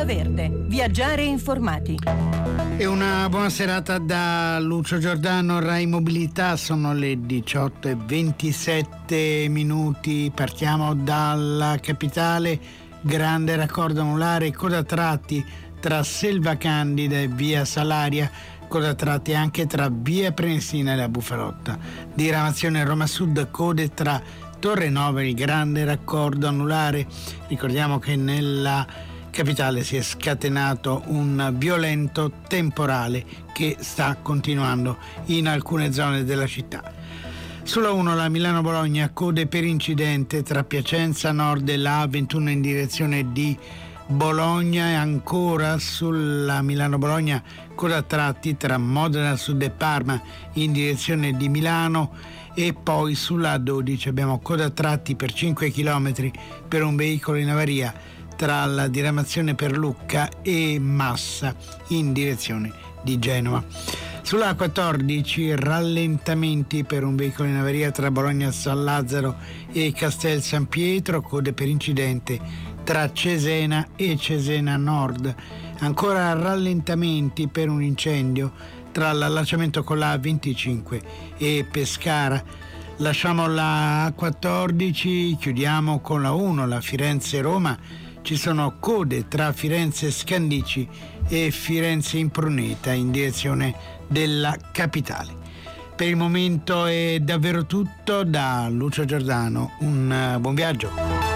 Onda Verde. Viaggiare informati. E una buona serata da Lucio Giordano, Rai Mobilità. Sono le 18:27. Partiamo dalla capitale. Grande raccordo anulare, coda a tratti tra Selva Candida e via Salaria, coda a tratti anche tra via Prenestina e la Bufalotta. Diramazione Roma Sud, code tra Torre Nova e il grande raccordo anulare. Ricordiamo che nella capitale si è scatenato un violento temporale che sta continuando in alcune zone della città. Sulla 1 la Milano-Bologna, code per incidente tra Piacenza Nord e la A21 in direzione di Bologna, e ancora sulla Milano-Bologna coda a tratti tra Modena Sud e Parma in direzione di Milano, e poi sulla A12 abbiamo coda a tratti per 5 km per un veicolo in avaria tra la diramazione per Lucca e Massa in direzione di Genova. Sulla A14 rallentamenti per un veicolo in avaria tra Bologna San Lazzaro e Castel San Pietro, code per incidente tra Cesena e Cesena Nord. Ancora rallentamenti per un incendio tra l'allacciamento con la A25 e Pescara. Lasciamo la A14, chiudiamo con la 1, la Firenze-Roma. Ci sono code tra Firenze Scandicci e Firenze Impruneta in direzione della capitale. Per il momento è davvero tutto. Da Lucio Giordano, un buon viaggio.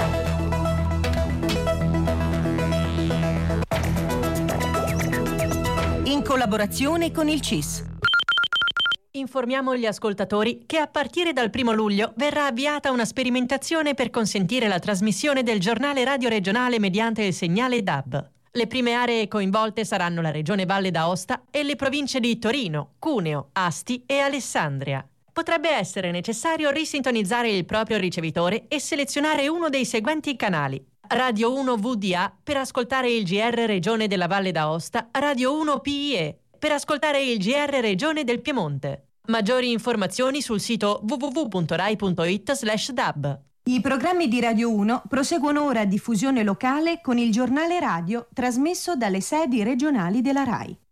In collaborazione con il CIS. Informiamo gli ascoltatori che a partire dal 1 luglio verrà avviata una sperimentazione per consentire la trasmissione del giornale radio regionale mediante il segnale DAB. Le prime aree coinvolte saranno la Regione Valle d'Aosta e le province di Torino, Cuneo, Asti e Alessandria. Potrebbe essere necessario risintonizzare il proprio ricevitore e selezionare uno dei seguenti canali: Radio 1 VDA per ascoltare il GR Regione della Valle d'Aosta, Radio 1 PIE per ascoltare il GR Regione del Piemonte. Maggiori informazioni sul sito www.rai.it/dab. I programmi di Radio 1 proseguono ora a diffusione locale con il giornale radio trasmesso dalle sedi regionali della Rai.